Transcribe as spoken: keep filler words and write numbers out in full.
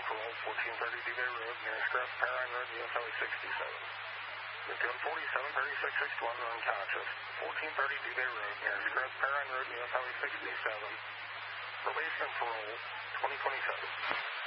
on parole, fourteen thirty Dubay Road, near Scrub, Paragon Road, U S Highway sixty-seven. Victim forty-seven thirty-six sixty-one, unconscious. fourteen thirty Dubay Road, near Scrub, Paragon Road, U S Highway sixty-seven. Probation and parole, twenty twenty-seven.